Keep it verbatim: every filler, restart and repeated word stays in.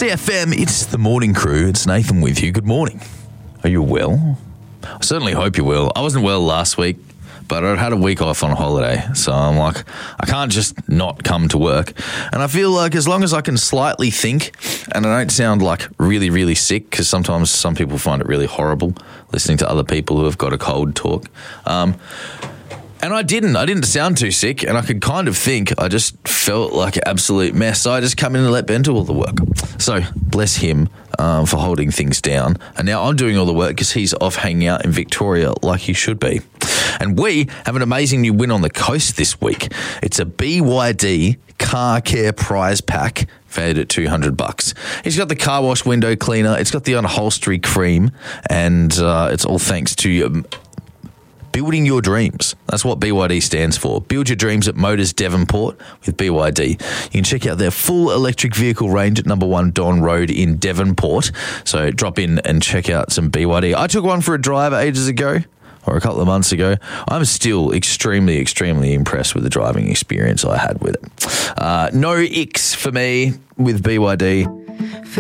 C F M, it's the morning crew. It's Nathan with you. Good morning. Are you well? I certainly hope you're well. I wasn't well last week, but I had a week off on holiday. So I'm like, I can't just not come to work. And I feel like as long as I can slightly think and I don't sound like really, really sick, because sometimes some people find it really horrible listening to other people who have got a cold talk. Um, And I didn't. I didn't sound too sick, and I could kind of think. I just felt like an absolute mess. So I just come in and let Ben do all the work. So bless him um, for holding things down. And now I'm doing all the work because he's off hanging out in Victoria like he should be. And we have an amazing new win on the coast this week. It's a B Y D car care prize pack valued at two hundred bucks. It's got the car wash window cleaner. It's got the upholstery cream, and uh, it's all thanks to um, building your dreams. That's what B Y D stands for. Build your dreams at Motors Devonport with B Y D. You can check out their full electric vehicle range at number one Don Road in Devonport. So drop in and check out some B Y D. I took one for a drive ages ago, or a couple of months ago. I'm still extremely, extremely impressed with the driving experience I had with it. Uh, no icks for me with B Y D.